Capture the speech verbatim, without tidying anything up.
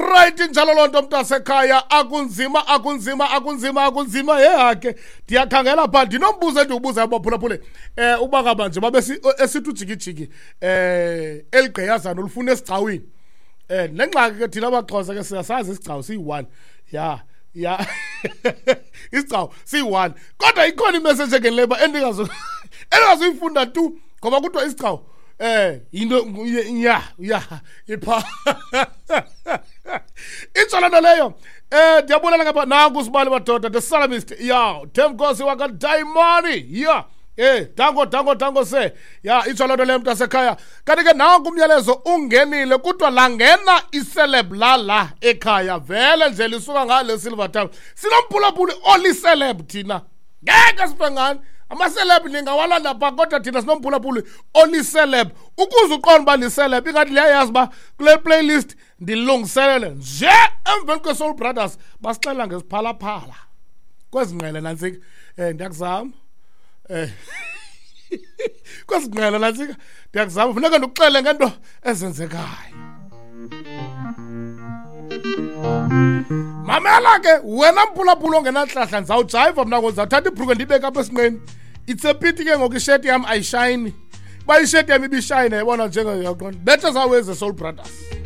Alright, njalo lonto mntasekhaya akunzima akunzima akunzima akunzima yehake ndiyakhangela pha ndinombuzo endiwubuza abaphulaphule eh uba ngaba nje babe esithi ujikijiki eh eligqeyazana olufuna esigcawini eh nengxaki ke thina abaXhosa ke siyasazi isigcawu siyi-one ya ya isigcawu siyi-one kodwa ikhona imessage ke leba endingazo endingazuyifunda tu ngoba kuthiwa isigcawu eh into ya ya ipha Insolana leyo eh ndiyabonana ngapha nangu sibali madoda the psalmist ya Themkosi waka Diamond ya eh dango dango dango se ya insolana leyo mntasekhaya kanti ke nangu umyalezo ungenile kuthiwa langena iceleb la la ekhaya vele nje lisuka ngale Silver Town sinomphulaphuli oli celeb thina ngeke sibengani ama-celeb ningawalanda pha kodwa thina sinomphulaphuli oli-celeb ukuze uqonda uba li-celeb ingathi liyayazi uba kule playlist ndilungiselele nje emveni kwe-Soul Brothers basixelela ngesiphalaphala kwezi ngqele nantsika um ndiyakuzama um kwezi ngqele nantsika ndiyakuzama funeka ndikuxele ngento ezenzekayo. Mamela ke wena mphulaphula ongenahlahla ndizawujayiva mna ngozawuthatha ibhruke ndibeke apha esinqeni. It's a pity ke ngoku isheti yam ayishayini. Ba isheti yam ibishayine yabona njengeyaqonda. Better zaweze Soul Brothers.